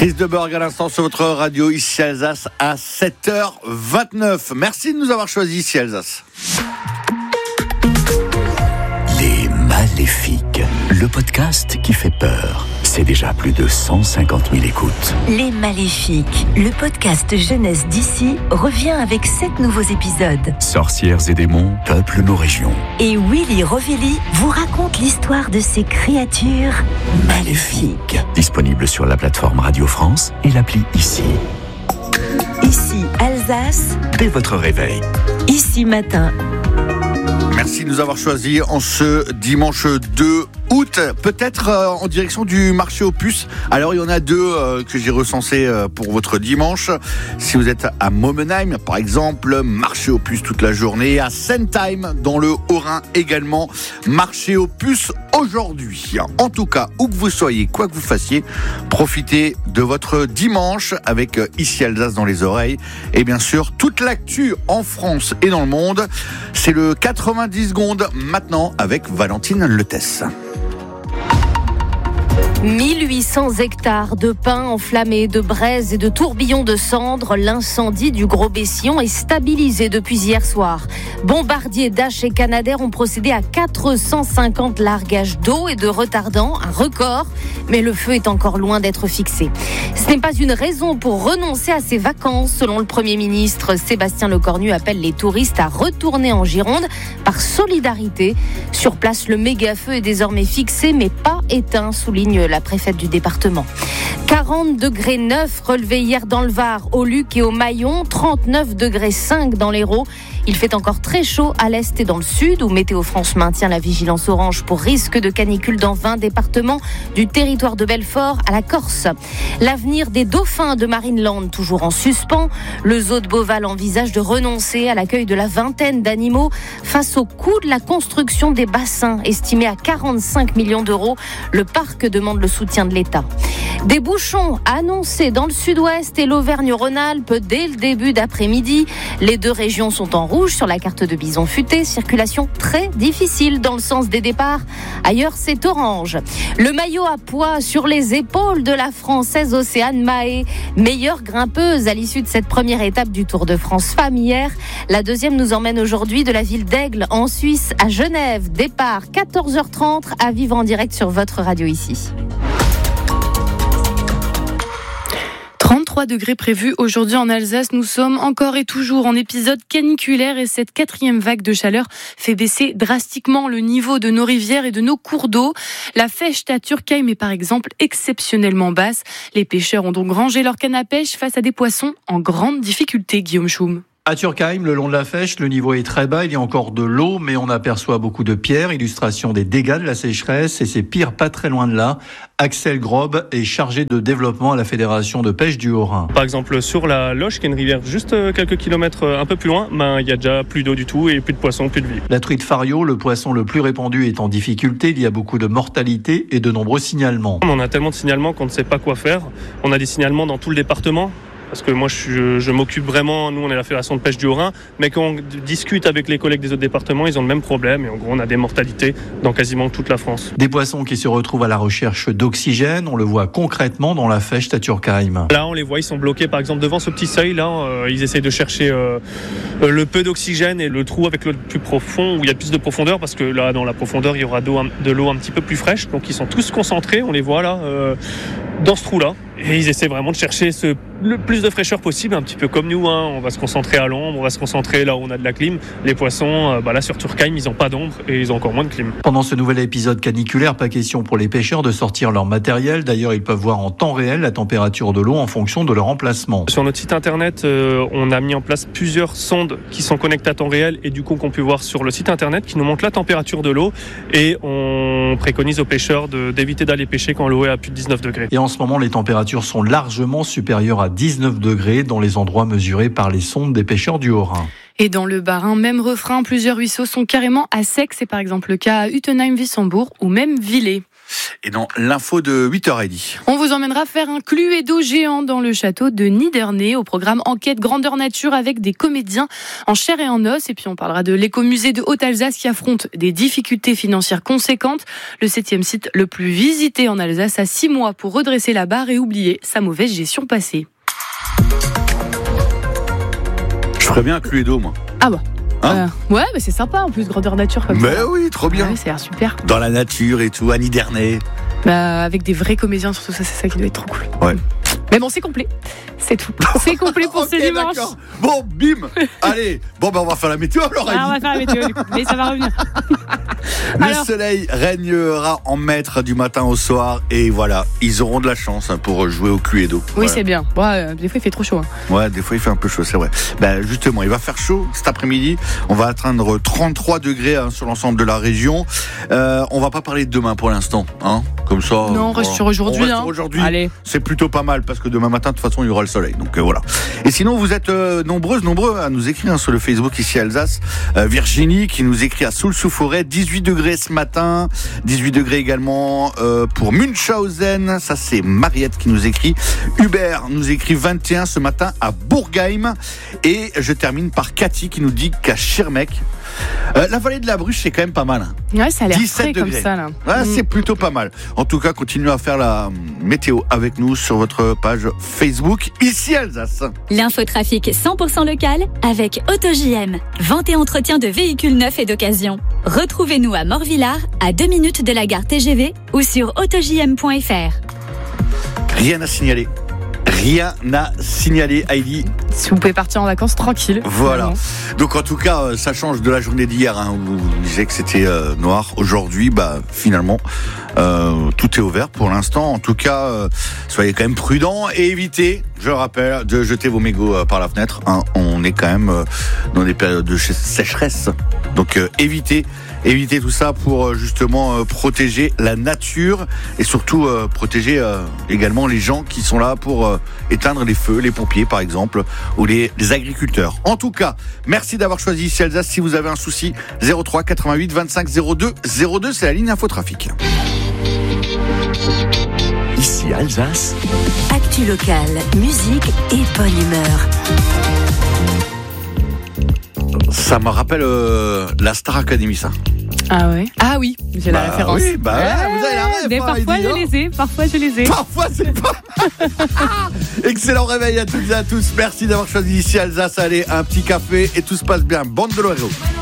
Chris Deberg à l'instant sur votre radio Ici Alsace à 7h29. Merci de nous avoir choisi Ici Alsace. Les Maléfiques, le podcast qui fait peur. C'est déjà plus de 150 000 écoutes. Les Maléfiques, le podcast jeunesse d'ici, revient avec 7 nouveaux épisodes. Sorcières et démons peuplent nos régions. Et Willy Rovelli vous raconte l'histoire de ces créatures maléfiques. Disponible sur la plateforme Radio France et l'appli Ici. Ici Alsace, Dès votre réveil. Ici matin. Merci de nous avoir choisis en ce dimanche 2 août, peut-être en direction du marché aux puces. Alors il y en a deux que j'ai recensés pour votre dimanche. Si vous êtes à Momenheim par exemple, marché aux puces toute la journée. À Sentheim dans le Haut-Rhin également, marché aux puces aujourd'hui. En tout cas, où que vous soyez, quoi que vous fassiez, profitez de votre dimanche avec Ici Alsace dans les oreilles. Et bien sûr, toute l'actu en France et dans le monde. C'est le 90 secondes maintenant avec Valentine Letès. 1800 hectares de pins enflammés, de braises et de tourbillons de cendres. L'incendie du Gros Bessillon est stabilisé depuis hier soir. Bombardier, Dash et Canadair ont procédé à 450 largages d'eau et de retardants, un record. Mais le feu est encore loin d'être fixé. Ce n'est pas une raison pour renoncer à ses vacances. Selon le Premier ministre, Sébastien Lecornu appelle les touristes à retourner en Gironde par solidarité. Sur place, le méga-feu est désormais fixé mais pas éteint, souligne la préfète du département. 40 degrés 9 relevés hier dans le Var, au Luc et au Maillon, 39 degrés 5 dans l'Hérault. Il fait encore très chaud à l'est et dans le sud, où Météo France maintient la vigilance orange pour risque de canicule dans 20 départements, du territoire de Belfort à la Corse. L'avenir des dauphins de Marineland, toujours en suspens. Le zoo de Beauval envisage de renoncer à l'accueil de la vingtaine d'animaux face au coût de la construction des bassins, estimé à 45 millions d'euros. Le parc demande le soutien de l'État. Des bouchons annoncés dans le sud-ouest et l'Auvergne-Rhône-Alpes dès le début d'après-midi. Les deux régions sont en rouge sur la carte de Bison Futé. Circulation très difficile dans le sens des départs. Ailleurs, c'est orange. Le maillot à poids sur les épaules de la Française Océane Mahé. Meilleure grimpeuse à l'issue de cette première étape du Tour de France Femmes hier. La deuxième nous emmène aujourd'hui de la ville d'Aigle en Suisse à Genève. Départ 14h30 à vivre en direct sur votre radio ici. 33 degrés prévus aujourd'hui en Alsace. Nous sommes encore et toujours en épisode caniculaire et cette 4e vague de chaleur fait baisser drastiquement le niveau de nos rivières et de nos cours d'eau. La Fecht à Turkheim est par exemple exceptionnellement basse. Les pêcheurs ont donc rangé leur canne à pêche face à des poissons en grande difficulté, Guillaume Choum. À Turkheim, le long de la Fecht, le niveau est très bas, il y a encore de l'eau, mais on aperçoit beaucoup de pierres, illustration des dégâts de la sécheresse, et c'est pire pas très loin de là. Axel Grob est chargé de développement à la Fédération de pêche du Haut-Rhin. Par exemple, sur la Loche, qui est une rivière juste quelques kilomètres un peu plus loin, il y a déjà plus d'eau du tout et plus de poissons, plus de vie. La truite fario, le poisson le plus répandu, est en difficulté, il y a beaucoup de mortalité et de nombreux signalements. On a tellement de signalements qu'on ne sait pas quoi faire. On a des signalements dans tout le département. Parce que moi, je m'occupe vraiment, nous on est la Fédération de pêche du Haut-Rhin, mais quand on discute avec les collègues des autres départements, ils ont le même problème. Et en gros, on a des mortalités dans quasiment toute la France. Des poissons qui se retrouvent à la recherche d'oxygène, on le voit concrètement dans la Fecht à Turkheim. Là, on les voit, ils sont bloqués par exemple devant ce petit seuil. Là, ils essayent de chercher le peu d'oxygène et le trou avec l'eau le plus profond, où il y a plus de profondeur, parce que là, dans la profondeur, il y aura de l'eau un petit peu plus fraîche. Donc ils sont tous concentrés, on les voit là, dans ce trou-là. Et ils essaient vraiment de chercher le plus de fraîcheur possible, un petit peu comme nous. On va se concentrer à l'ombre, on va se concentrer là où on a de la clim. Les poissons, là sur Turkheim, ils n'ont pas d'ombre et ils ont encore moins de clim. Pendant ce nouvel épisode caniculaire, pas question pour les pêcheurs de sortir leur matériel. D'ailleurs, ils peuvent voir en temps réel la température de l'eau en fonction de leur emplacement. Sur notre site internet, on a mis en place plusieurs sondes qui sont connectées à temps réel et du coup qu'on peut voir sur le site internet qui nous montre la température de l'eau. Et on préconise aux pêcheurs d'éviter d'aller pêcher quand l'eau est à plus de 19 degrés. Et en ce moment, les températures sont largement supérieures à 19 degrés dans les endroits mesurés par les sondes des pêcheurs du Haut-Rhin. Et dans le Bas-Rhin, même refrain, plusieurs ruisseaux sont carrément à sec. C'est par exemple le cas à Utenheim-Wissembourg ou même Villers. Et dans l'info de 8h, Heidi. On vous emmènera faire un cluedo géant dans le château de Niderney au programme Enquête Grandeur Nature avec des comédiens en chair et en os. Et puis on parlera de l'écomusée de Haute-Alsace qui affronte des difficultés financières conséquentes. Le 7e site le plus visité en Alsace a 6 mois pour redresser la barre et oublier sa mauvaise gestion passée. Je ferais bien un cluedo, moi. Ah bah. Hein Ouais, mais c'est sympa en plus, grandeur nature comme Mais ça. oui, trop bien. Ouais, ça a l'air super. Dans la nature et tout, à Niderney. Bah, avec des vrais comédiens, surtout ça, c'est ça qui doit être trop cool. Ouais. Mais bon, c'est complet. C'est tout. C'est complet pour ce dimanche. D'accord. Bon, bim. Allez, on va faire la météo alors. Alors, on va faire la météo du coup, mais ça va revenir. Le soleil régnera en maître du matin au soir et voilà, ils auront de la chance pour jouer au cluedo. Oui, voilà. c'est bien. Bon, des fois, il fait trop chaud. Hein. Ouais, des fois il fait un peu chaud, c'est vrai. Justement, il va faire chaud cet après-midi. On va atteindre 33 degrés sur l'ensemble de la région. On va pas parler de demain pour l'instant, hein. Comme ça. Non, on reste sur aujourd'hui. Sur aujourd'hui. Allez. C'est plutôt pas mal parce que demain matin, de toute façon, il y aura le soleil. Donc voilà. Et sinon, vous êtes nombreux à nous écrire sur le Facebook ici à Alsace. Virginie qui nous écrit à Soul-sous-Forêt, 18 degrés ce matin, 18 degrés également pour Münchhausen. Ça, c'est Mariette qui nous écrit. Hubert nous écrit 21 ce matin à Bourgheim. Et je termine par Cathy qui nous dit qu'à Schirmeck, la vallée de la Bruche, c'est quand même pas mal. Ouais, ça a l'air 17 frais degrés. comme ça là. Ouais, c'est plutôt pas mal. En tout cas, continuez à faire la météo avec nous sur votre page Facebook ici Alsace. L'infotrafic 100% local avec AutoJM. Vente et entretien de véhicules neufs et d'occasion. Retrouvez-nous à Morvillard, à 2 minutes de la gare TGV ou sur autojm.fr. Rien à signaler. Rien à signaler, Heidi. Si vous pouvez partir en vacances tranquille. Voilà. Vraiment. Donc en tout cas, ça change de la journée d'hier, hein, où vous disiez que c'était noir. Aujourd'hui, finalement, tout est ouvert pour l'instant. En tout cas, soyez quand même prudents et évitez, je rappelle, de jeter vos mégots par la fenêtre. Hein. On est quand même dans des périodes de sécheresse. Donc évitez tout ça pour justement protéger la nature et surtout protéger également les gens qui sont là pour éteindre les feux, les pompiers par exemple, ou les agriculteurs. En tout cas, merci d'avoir choisi ici Alsace. Si vous avez un souci, 03 88 25 02 02, c'est la ligne Infotrafic. Ici Alsace. Actu locale, musique et bonne humeur. Ça me rappelle la Star Academy, ça. Ah ouais. Ah oui, j'ai la référence. Oui, vous avez la ref. Mais parfois je les ai. Parfois c'est pas. Excellent réveil à toutes et à tous. Merci d'avoir choisi ici Alsace. Allez, un petit café et tout se passe bien. Bande de l'Oreo.